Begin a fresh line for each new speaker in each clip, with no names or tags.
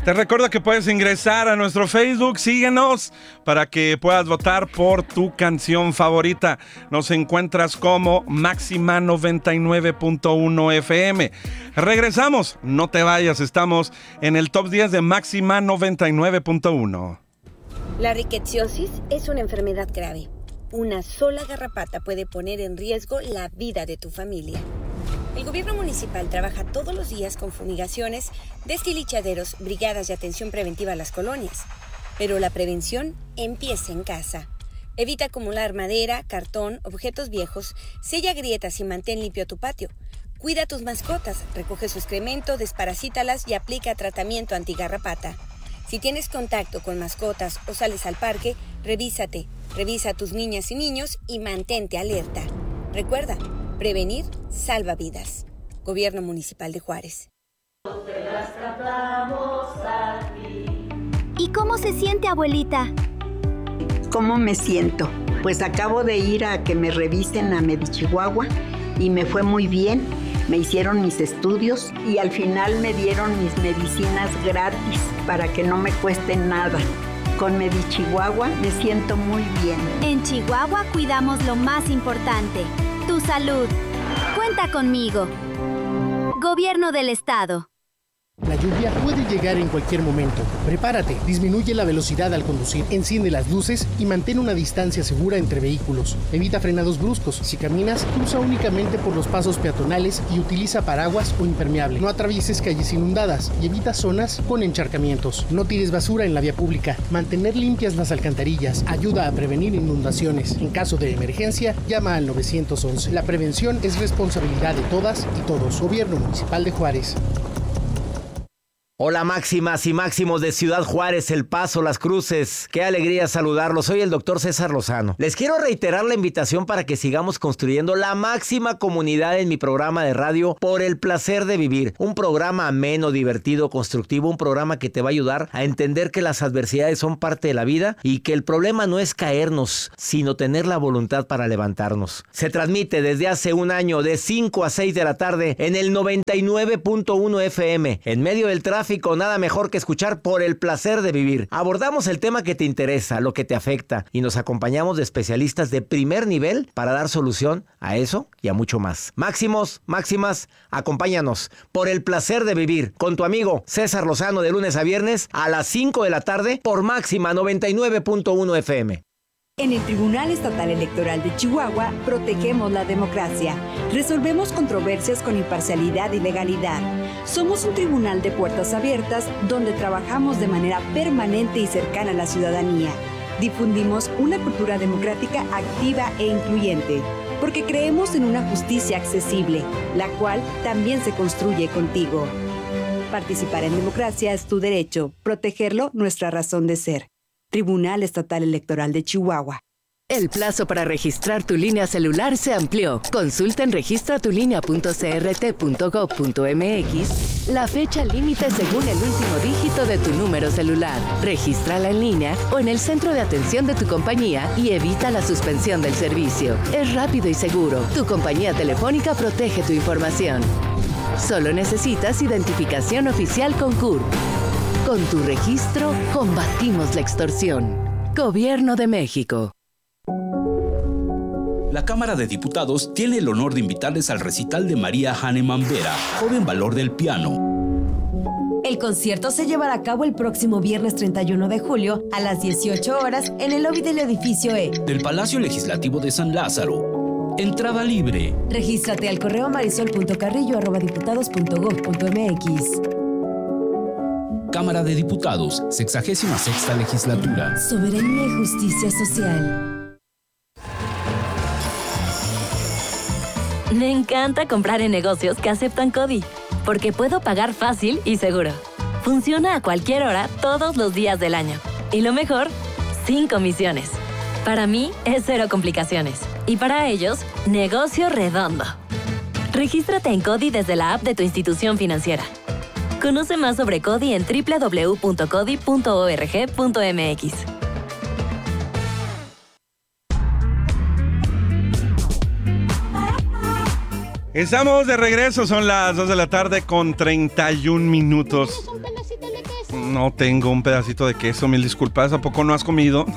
Te recuerdo que puedes ingresar a nuestro Facebook, síguenos para que puedas votar por tu canción favorita. Nos encuentras como Máxima 99.1 FM. Regresamos, no te vayas, estamos en el top 10 de Máxima 99.1.
La rickettsiosis es una enfermedad grave. Una sola garrapata puede poner en riesgo la vida de tu familia. El gobierno municipal trabaja todos los días con fumigaciones, destilichaderos, brigadas de atención preventiva a las colonias. Pero la prevención empieza en casa. Evita acumular madera, cartón, objetos viejos, sella grietas y mantén limpio tu patio. Cuida a tus mascotas, recoge su excremento, desparasítalas y aplica tratamiento antigarrapata. Si tienes contacto con mascotas o sales al parque, revísate. Revisa a tus niñas y niños y mantente alerta. Recuerda, prevenir salva vidas. Gobierno Municipal de Juárez.
¿Y cómo se siente, abuelita?
¿Cómo me siento? Pues acabo de ir a que me revisen a Medichihuahua y me fue muy bien. Me hicieron mis estudios y al final me dieron mis medicinas gratis para que no me cueste nada. Con Medichihuahua me siento muy bien.
En Chihuahua cuidamos lo más importante, tu salud. Cuenta conmigo. Gobierno del Estado.
La lluvia puede llegar en cualquier momento. Prepárate, disminuye la velocidad al conducir, enciende las luces y mantén una distancia segura entre vehículos. Evita frenados bruscos. Si caminas, cruza únicamente por los pasos peatonales y utiliza paraguas o impermeable. No atravieses calles inundadas y evita zonas con encharcamientos. No tires basura en la vía pública. Mantener limpias las alcantarillas ayuda a prevenir inundaciones. En caso de emergencia, llama al 911. La prevención es responsabilidad de todas y todos. Gobierno Municipal de Juárez.
Hola máximas y máximos de Ciudad Juárez, El Paso, Las Cruces. Qué alegría saludarlos. Soy el doctor César Lozano. Les quiero reiterar la invitación para que sigamos construyendo la máxima comunidad en mi programa de radio Por el Placer de Vivir. Un programa ameno, divertido, constructivo. Un programa que te va a ayudar a entender que las adversidades son parte de la vida y que el problema no es caernos, sino tener la voluntad para levantarnos. Se transmite desde hace un año de 5 a 6 de la tarde en el 99.1 FM. En medio del tráfico, nada mejor que escuchar Por el Placer de Vivir. Abordamos el tema que te interesa, lo que te afecta, y nos acompañamos de especialistas de primer nivel para dar solución a eso y a mucho más. Máximos, máximas, acompáñanos Por el Placer de Vivir con tu amigo César Lozano de lunes a viernes a las 5 de la tarde por Máxima 99.1 FM.
En el Tribunal Estatal Electoral de Chihuahua protegemos la democracia. Resolvemos controversias con imparcialidad y legalidad. Somos un tribunal de puertas abiertas donde trabajamos de manera permanente y cercana a la ciudadanía. Difundimos una cultura democrática activa e incluyente, porque creemos en una justicia accesible, la cual también se construye contigo. Participar en democracia es tu derecho, protegerlo nuestra razón de ser. Tribunal Estatal Electoral de Chihuahua.
El plazo para registrar tu línea celular se amplió. Consulta en registratulinea.crt.gov.mx la fecha límite según el último dígito de tu número celular. Regístrala en línea o en el centro de atención de tu compañía y evita la suspensión del servicio. Es rápido y seguro. Tu compañía telefónica protege tu información. Solo necesitas identificación oficial con CURP. Con tu registro, combatimos la extorsión. Gobierno de México.
La Cámara de Diputados tiene el honor de invitarles al recital de María Hahnemann Vera, Joven Valor del Piano.
El concierto se llevará a cabo el próximo viernes 31 de julio a las 18 horas en el lobby del edificio E
del Palacio Legislativo de San Lázaro. Entrada libre.
Regístrate al correo marisol.carrillo@diputados.gov.mx.
Cámara de Diputados, 66ª Legislatura.
Soberanía y justicia social.
Me encanta comprar en negocios que aceptan CODI, porque puedo pagar fácil y seguro. Funciona a cualquier hora, todos los días del año. Y lo mejor, sin comisiones. Para mí, es cero complicaciones. Y para ellos, negocio redondo. Regístrate en CODI desde la app de tu institución financiera. Conoce más sobre CODI en www.codi.org.mx.
Estamos de regreso, son las 2 de la tarde con 31 minutos. No tengo un pedacito de queso, mil disculpas. ¿A poco no has comido?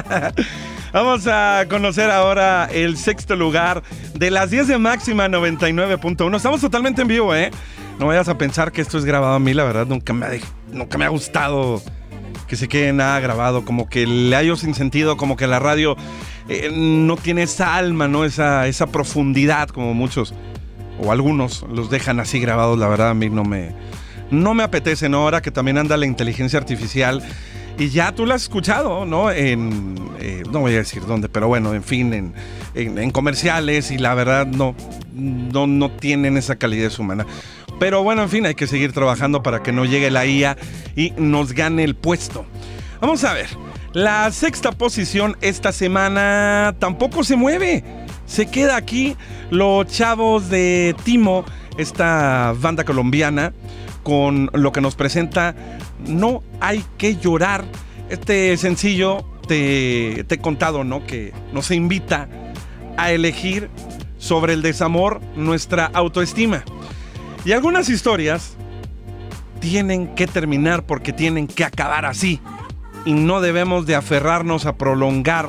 Vamos a conocer ahora el sexto lugar de las 10 de Máxima 99.1. Estamos totalmente en vivo, ¿eh? No vayas a pensar que esto es grabado. A mí, la verdad, nunca me ha gustado que se quede nada grabado. Como que le hallo sin sentido, como que la radio no tiene esa alma, ¿no? Esa profundidad como muchos o algunos los dejan así grabados. La verdad, a mí no me apetece, ¿no? Ahora que también anda la inteligencia artificial y ya tú la has escuchado, ¿no? No voy a decir dónde, pero bueno, en fin, en comerciales, y la verdad no tienen esa calidez humana. Pero bueno, en fin, hay que seguir trabajando para que no llegue la IA y nos gane el puesto. Vamos a ver, la sexta posición esta semana tampoco se mueve. Se queda aquí los chavos de Timo, esta banda colombiana, con lo que nos presenta No Hay Que Llorar. Este sencillo te he contado, ¿no? Que nos invita a elegir sobre el desamor nuestra autoestima. Y algunas historias tienen que terminar porque tienen que acabar así. Y no debemos de aferrarnos a prolongar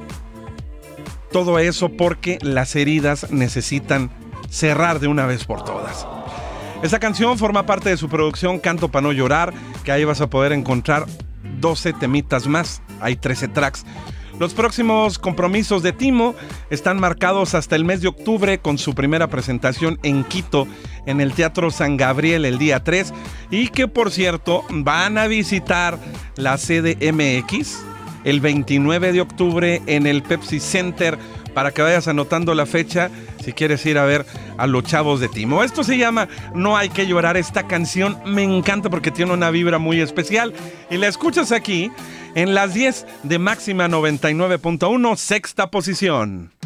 todo eso porque las heridas necesitan cerrar de una vez por todas. Esta canción forma parte de su producción Canto Pa' No Llorar, que ahí vas a poder encontrar 12 temitas más. Hay 13 tracks. Los próximos compromisos de Timo están marcados hasta el mes de octubre con su primera presentación en Quito, en el Teatro San Gabriel el día 3, y que por cierto van a visitar la CDMX el 29 de octubre en el Pepsi Center, para que vayas anotando la fecha si quieres ir a ver a los chavos de Timo. Esto se llama No Hay Que Llorar. Esta canción me encanta porque tiene una vibra muy especial y la escuchas aquí en las 10 de Máxima 99.1, sexta posición.